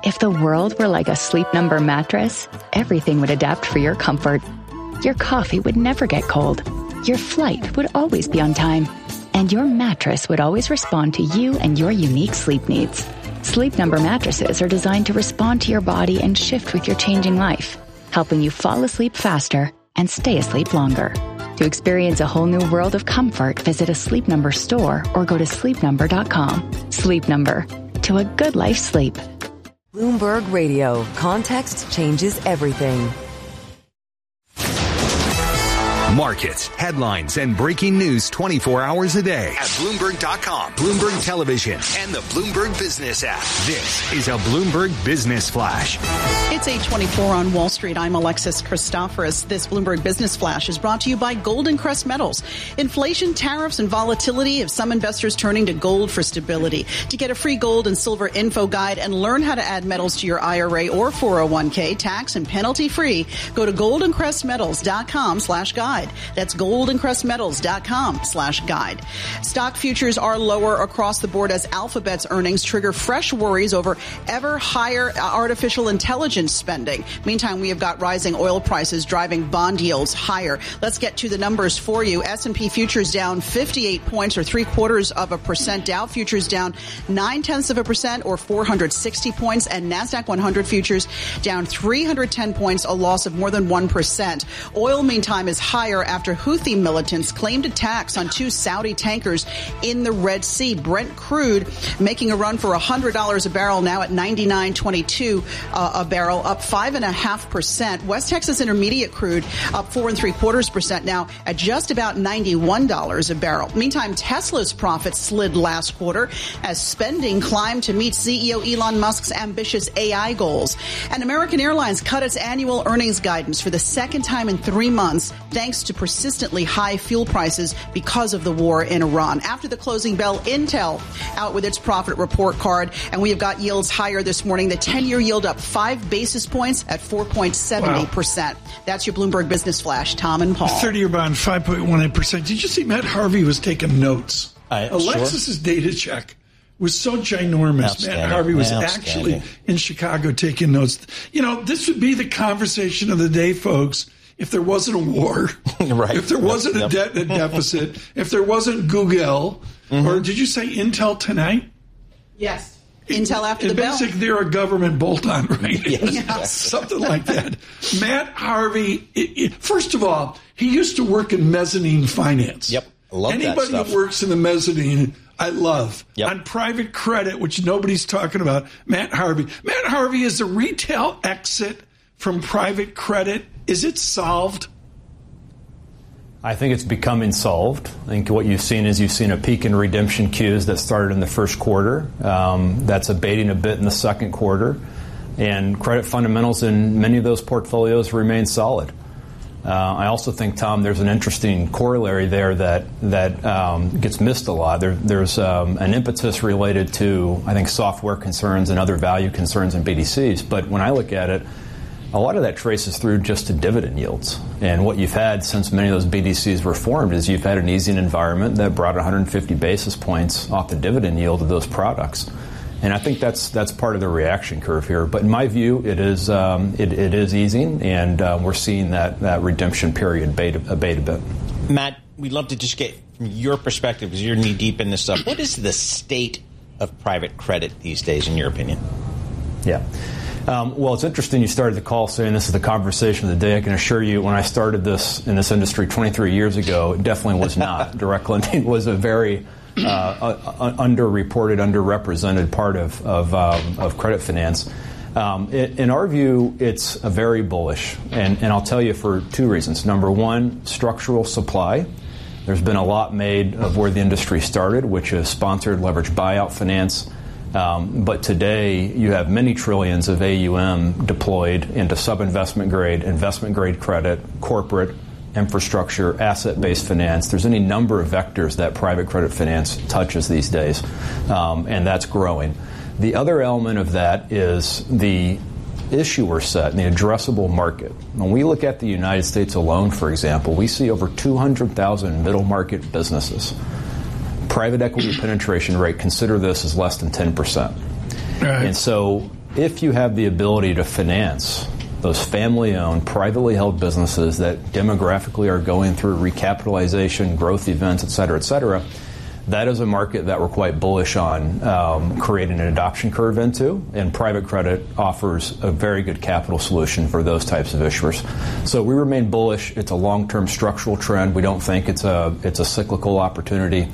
If the world were like a Sleep Number mattress, everything would adapt for your comfort. Your coffee would never get cold. Your flight would always be on time. And your mattress would always respond to you and your unique sleep needs. Sleep Number mattresses are designed to respond to your body and shift with your changing life, helping you fall asleep faster and stay asleep longer. To experience a whole new world of comfort, visit a Sleep Number store or go to sleepnumber.com. Sleep Number. To a good life sleep. Bloomberg Radio. Context changes everything. Markets, headlines, and breaking news 24 hours a day at Bloomberg.com, Bloomberg Television, and the Bloomberg Business app. This is a Bloomberg Business Flash. It's 8:24 on Wall Street. I'm Alexis Christoforous. This Bloomberg Business Flash is brought to you by Golden Crest Metals. Inflation, tariffs, and volatility have some investors turning to gold for stability. To get a free gold and silver info guide and learn how to add metals to your IRA or 401k, tax and penalty free, go to goldencrestmetals.com/guide. That's goldencrestmetals.com/guide. Stock futures are lower across the board as Alphabet's earnings trigger fresh worries over ever higher artificial intelligence spending. Meantime, we have got rising oil prices driving bond yields higher. Let's get to the numbers for you. S&P futures down 58 points or 0.75%. Dow futures down 0.9% or 460 points. And NASDAQ 100 futures down 310 points, a loss of more than 1%. Oil, meantime, is higher after Houthi militants claimed attacks on 2 Saudi tankers in the Red Sea. Brent crude making a run for $100 a barrel, now at $99.22 a barrel, up 5.5%. West Texas Intermediate crude up 4.75%, now at just about $91 a barrel. Meantime, Tesla's profits slid last quarter as spending climbed to meet CEO Elon Musk's ambitious AI goals. And American Airlines cut its annual earnings guidance for the second time in 3 months, thanks to persistently high fuel prices because of the war in Iran. After the closing bell, Intel out with its profit report card, and we have got yields higher this morning. The 10-year yield up 5 basis points at 4.70%. Wow. That's your Bloomberg Business Flash. Tom and Paul. 30-year bond, 5.18%. Did you see Matt Harvey was taking notes? Alexis's data check was so ginormous. Matt Harvey was actually in Chicago taking notes. You know, this would be the conversation of the day, folks, if there wasn't a war, right. If there wasn't a debt and a deficit, if there wasn't Google, or did you say Intel tonight? Yes. Intel after the bell. Basically, they're a government bolt-on, right? Yes. Something like that. Matt Harvey, first of all, he used to work in mezzanine finance. Yep. I love Anybody that stuff. who works in the mezzanine, I love. Yep. On private credit, which nobody's talking about, Matt Harvey. Matt Harvey is a retail exit from private credit. Is it solved? I think it's becoming solved. I think what you've seen is a peak in redemption queues that started in the first quarter. That's abating a bit in the second quarter. And credit fundamentals in many of those portfolios remain solid. I also think, Tom, there's an interesting corollary there that gets missed a lot. There's an impetus related to, I think, software concerns and other value concerns in BDCs. But when I look at it, a lot of that traces through just to dividend yields. And what you've had since many of those BDCs were formed is you've had an easing environment that brought 150 basis points off the dividend yield of those products. And I think that's part of the reaction curve here. But in my view, it is easing, and we're seeing that redemption period abate a bit. Matt, we'd love to just get from your perspective, because you're knee-deep in this stuff. What is the state of private credit these days, in your opinion? Yeah. Well, it's interesting you started the call saying this is the conversation of the day. I can assure you when I started this in this industry 23 years ago, it definitely was not. Direct lending was a very underreported, underrepresented part of credit finance. In our view, it's a very bullish, and I'll tell you for 2 reasons. Number one, structural supply. There's been a lot made of where the industry started, which is sponsored leveraged buyout finance. But today, you have many trillions of AUM deployed into sub-investment grade, investment grade credit, corporate, infrastructure, asset-based finance. There's any number of vectors that private credit finance touches these days, and that's growing. The other element of that is the issuer set and the addressable market. When we look at the United States alone, for example, we see over 200,000 middle market businesses. Private equity penetration rate, consider this as less than 10%. Right. And so if you have the ability to finance those family-owned, privately held businesses that demographically are going through recapitalization, growth events, et cetera, that is a market that we're quite bullish on creating an adoption curve into, and private credit offers a very good capital solution for those types of issuers. So we remain bullish. It's a long-term structural trend. We don't think it's a cyclical opportunity,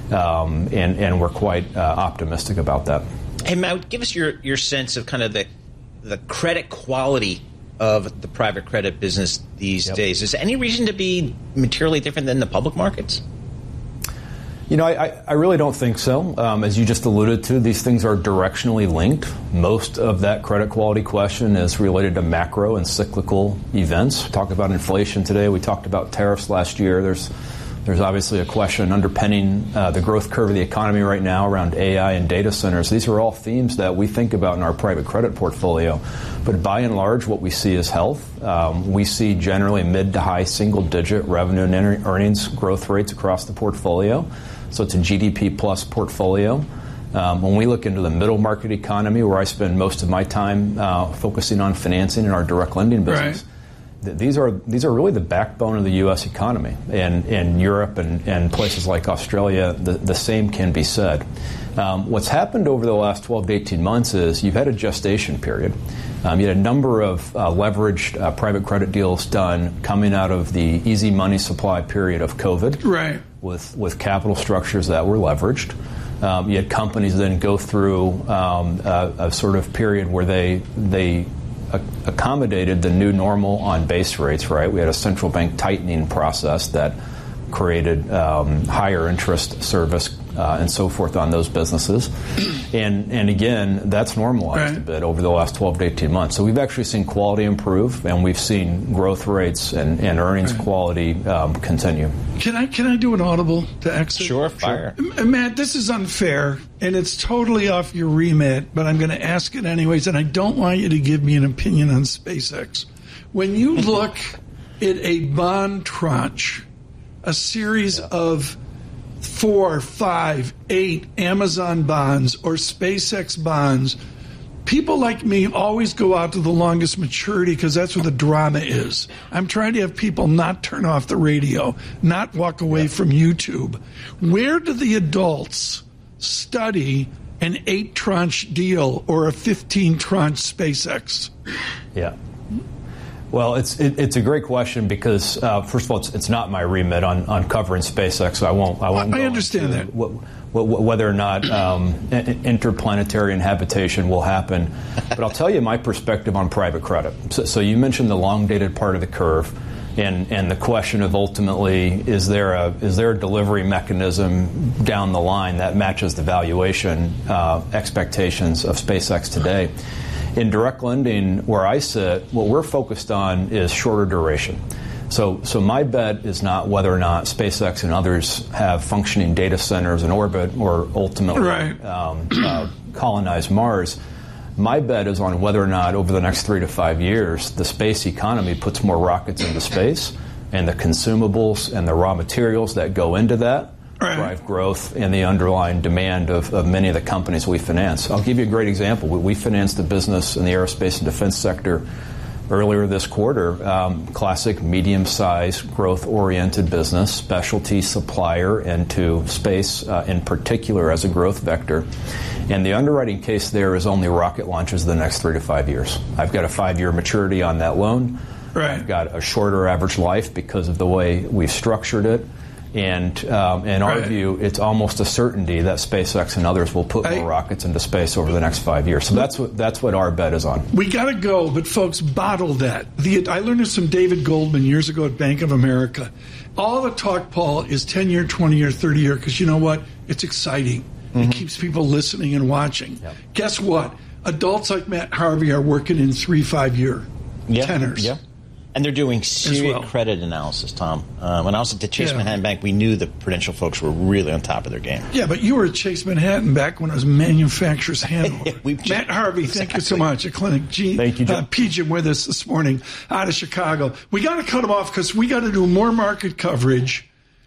and we're quite optimistic about that. Hey, Matt, give us your sense of kind of the credit quality of the private credit business these days. Is there any reason to be materially different than the public markets? You know, I really don't think so. As you just alluded to, these things are directionally linked. Most of that credit quality question is related to macro and cyclical events. We talked about inflation today. We talked about tariffs last year. There's obviously a question underpinning the growth curve of the economy right now around AI and data centers. These are all themes that we think about in our private credit portfolio. But by and large, what we see is health. We see generally mid to high single-digit revenue and earnings growth rates across the portfolio. So it's a GDP plus portfolio. When we look into the middle market economy, where I spend most of my time focusing on financing in our direct lending business, these are really the backbone of the U.S. economy. And Europe and places like Australia, the same can be said. What's happened over the last 12 to 18 months is you've had a gestation period. You had a number of leveraged private credit deals done coming out of the easy money supply period of COVID. Right. With capital structures that were leveraged. You had companies then go through a sort of period where they accommodated the new normal on base rates, right? We had a central bank tightening process that created higher interest service and so forth on those businesses. And again, that's normalized a bit over the last 12 to 18 months. So we've actually seen quality improve, and we've seen growth rates and earnings quality continue. Can I do an audible to exit? Sure, fire. Matt, this is unfair, and it's totally off your remit, but I'm going to ask it anyways, and I don't want you to give me an opinion on SpaceX. When you look at a bond tranche, a series of 4, 5, 8 Amazon bonds or SpaceX bonds, people like me always go out to the longest maturity because that's where the drama is. I'm trying to have people not turn off the radio, not walk away from YouTube. Where do the adults study an 8 tranche deal or a 15 tranche SpaceX? Yeah. Well, it's a great question because first of all, it's not my remit on covering SpaceX, so I won't. I understand that. Whether or not interplanetary inhabitation will happen, but I'll tell you my perspective on private credit. So you mentioned the long-dated part of the curve, and the question of ultimately is there a delivery mechanism down the line that matches the valuation expectations of SpaceX today. In direct lending, where I sit, what we're focused on is shorter duration. So my bet is not whether or not SpaceX and others have functioning data centers in orbit or ultimately colonize Mars. My bet is on whether or not over the next 3 to 5 years, the space economy puts more rockets into space, and the consumables and the raw materials that go into that drive growth in the underlying demand of many of the companies we finance. I'll give you a great example. We financed a business in the aerospace and defense sector earlier this quarter, classic medium-sized growth-oriented business, specialty supplier into space in particular as a growth vector. And the underwriting case there is only rocket launches in the next 3 to 5 years. I've got a 5-year maturity on that loan. I've got a shorter average life because of the way we've structured it. And in our view, it's almost a certainty that SpaceX and others will put more rockets into space over the next 5 years. So that's what our bet is on. We got to go, but folks, bottle that. I learned this from David Goldman years ago at Bank of America. All the talk, Paul, is 10-year, 20-year, 30-year, because you know what? It's exciting. It keeps people listening and watching. Yep. Guess what? Adults like Matt Harvey are working in 3-5-year tenors. Yeah. And they're doing serious credit analysis, Tom. When I was at the Chase Manhattan Bank, we knew the Prudential folks were really on top of their game. Yeah, but you were at Chase Manhattan back when it was Manufacturers Hanover. Matt Harvey, thank you so much. At Clinic G. Thank you, Jim. PJ with us this morning out of Chicago. We got to cut him off because we got to do more market coverage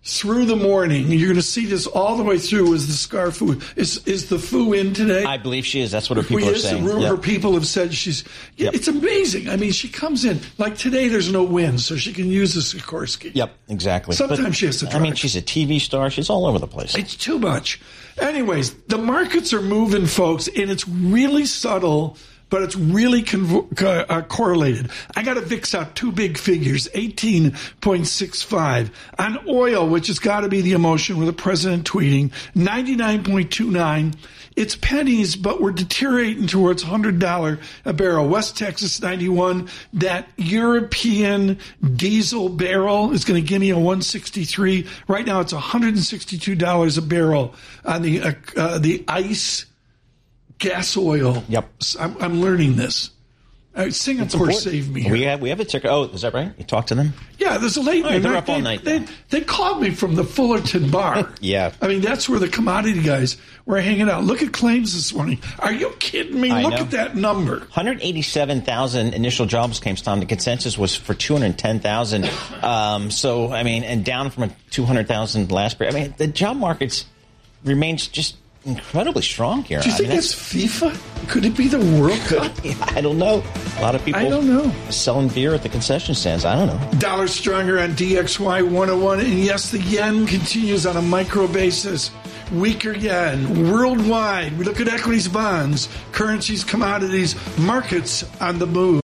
through the morning. You're going to see this all the way through as the SCAR foo. Is the foo in today? I believe she is. That's what her people are saying. Her people have said she's... It's amazing. I mean, she comes in. Like today, there's no wind, so she can use the Sikorsky. Yep, exactly. Sometimes she has to drive. I mean, she's a TV star. She's all over the place. It's too much. Anyways, the markets are moving, folks, and it's really subtle, but it's really correlated. I got a VIX out 2 big figures, 18.65. On oil, which has got to be the emotion with the president tweeting, 99.29. It's pennies, but we're deteriorating towards $100 a barrel. West Texas, 91. That European diesel barrel is going to give me a 163. Right now, it's $162 a barrel on the ICE gas oil. Yep. I'm learning this. Singapore saved me here. We have a ticker. Oh, is that right? You talked to them? Yeah, there's a late night. They're up all night. They called me from the Fullerton bar. Yeah. I mean, that's where the commodity guys were hanging out. Look at claims this morning. Are you kidding me? Look at that number. 187,000 initial jobs came down. The consensus was for 210,000. So, I mean, and down from 200,000 last year. I mean, the job markets remains just incredibly strong here. Do you think that's FIFA? Could it be the World Cup? I don't know. A lot of people selling beer at the concession stands. I don't know. Dollar stronger on DXY 101. And yes, the yen continues on a micro basis. Weaker yen worldwide. We look at equities, bonds, currencies, commodities, markets on the move.